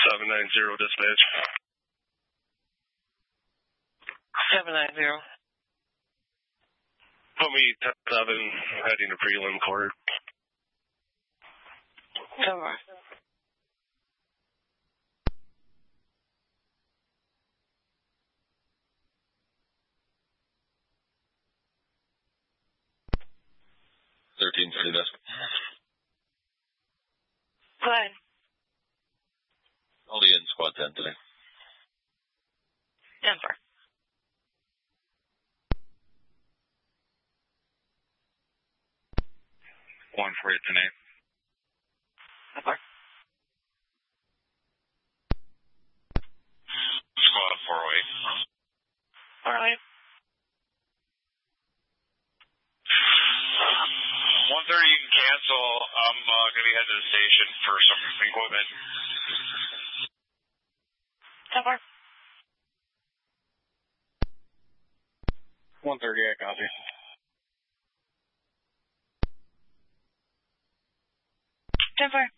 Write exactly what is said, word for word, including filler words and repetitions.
seven nine zero dispatch. seven nine zero. Put me ten seven, heading to prelim court. Over. thirteen city desk. Go ahead. I'll be in squad ten today. Denver. One for you tonight. Over. Squad four oh eight. All right. one thirty, you can cancel. I'm uh, going to be heading to the station for some equipment. Over. one thirty, I copy. Denver.